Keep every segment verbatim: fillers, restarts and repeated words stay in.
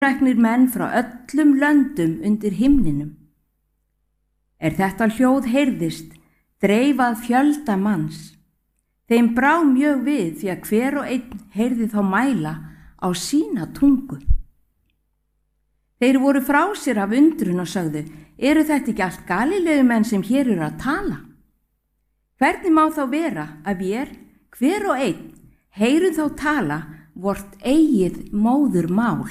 reknir menn frá öllum löndum undir himninum. Er þetta hljóð heyrðist, dreifað fjölda manns. Þeim brá mjög við því að hver og einn heyrði þá mæla á sína tungu. Þeir voru frá sér af undrun og sögðu, eru þetta ekki allt Galileumenn sem hér eru að tala? Hvernig má þá vera að vér, hver og einn, heyrum þá tala vort eigið móðurmál?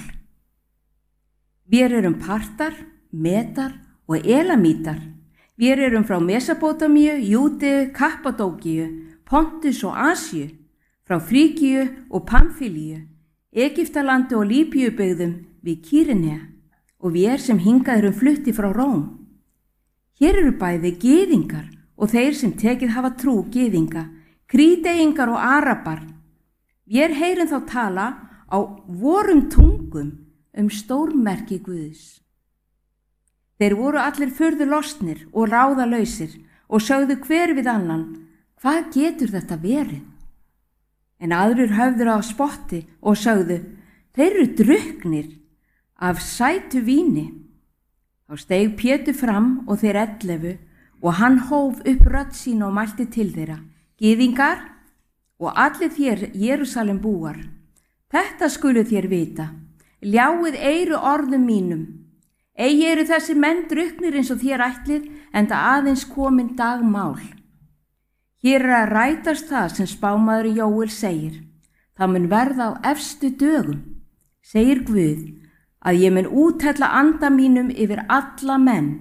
Vér erum partar, metar og elamítar. Vér erum frá Mesopótamíu, Júdeu, Kappadókíu, Pontus og Asíu, frá Fríkíu og Pamfílíu, Egyptalandi og Líbíubyggðum við Kýrenea og vér sem hingað erum flutti frá Róm. Hér eru bæði gyðingar og þeir sem tekið hafa trú gyðinga, Krídeyingar og Arabar. Vér heyrum þá tala á vorum tungum um stórmerki Guðs. Þeir voru allir furðu lostnir og ráðalausir og sögðu hver við annan, hvað getur þetta verið? En aðrir höfður á spotti og sögðu, þeir eru drukknir af sætu víni. Þá steig Pétur fram og þeir ellefu og hann hóf upp rödd sína og mælti til þeirra, gyðingar og allir þér Jerúsalem búar, þetta skulu þér vita, ljáið eyru orðum mínum. Eigi eru þessi menn drukknir eins og þér ætlið, enda aðeins komin dagmál. Hér er að rætast það sem spámaður Jóel segir. Það mun verða á efstu dögum, segir Guð, að ég mun úthella anda mínum yfir alla menn.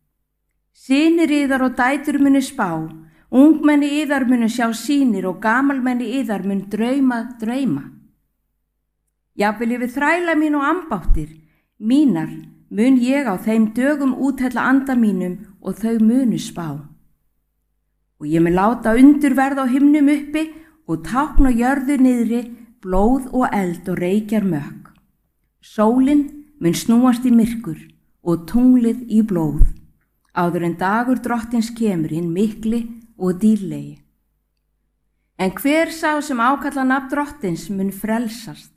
Synir yðar og dætur munu spá, ungmenni yðar munu sjá sýnir og gamalmenni yðar mun drauma drauma. Jafnvel yfir þræla mín og ambáttir, mínar, mun ég á þeim dögum úthella anda mínum og þau munu spá. Og ég mun láta undur verða á himnum uppi og tákn á jörðu niðri, blóð og eld og reykjar mökk. Sólin mun snúast í myrkur og tunglið í blóð, áður en dagur drottins kemur hinn mikli og dýrlegi. En hver sá sem ákalla nafn drottins mun frelsast.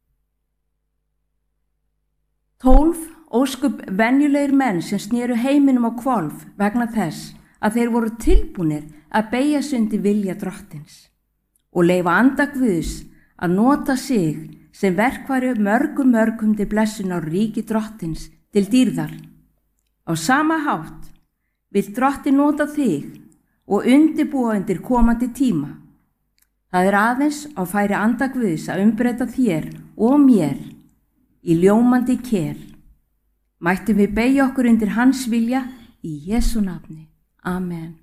Tólf óskup venjulegir menn sem snéru heiminum á hvolf vegna þess að þeir voru tilbúnir að beygja sig undir vilja drottins og leyfa anda Guðs að nota sig sem verkfæri mörgum mörgum til blessunar ríki drottins til dýrðar. Á sama hátt vill drottin nota þig og undirbúa undir komandi tíma. Það er aðeins á færi anda Guðs að umbreyta þér og mér í ljómandi ker. Mættum við beygja okkur undir hans vilja í Jesú nafni. Amen.